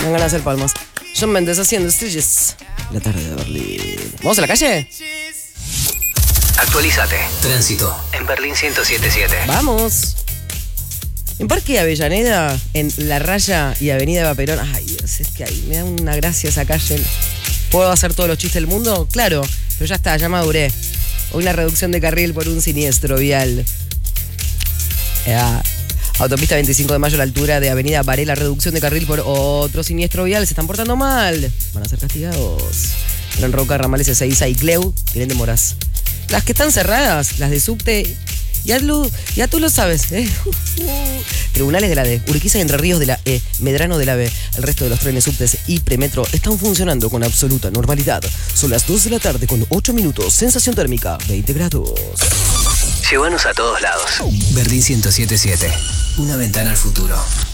van ganas de hacer palmas. Shawn Mendes haciendo estrellas. La tarde de Berlín. ¿Vamos a la calle? Actualizate. Tránsito en Berlín 107.7. Vamos. En Parque Avellaneda, en La Raya y Avenida Vaperón. Ay, Dios, es que ahí me da una gracia esa calle. ¿Puedo hacer todos los chistes del mundo? Claro, pero ya está, ya maduré. Una reducción de carril por un siniestro vial. Autopista 25 de Mayo a la altura de Avenida Varela, reducción de carril por otro siniestro vial. Se están portando mal. Van a ser castigados. Gran Roca, Ramales Ezeiza y Cleu tienen demoras. Las que están cerradas, las de subte, ya tú lo sabes. Tribunales de la D, Urquiza y Entre Ríos de la E, Medrano de la B. El resto de los trenes subtes y premetro están funcionando con absoluta normalidad. Son las 2 de la tarde con 8 minutos. Sensación térmica, 20 grados. Llévanos a todos lados. Berlín 107.7. Una ventana al futuro.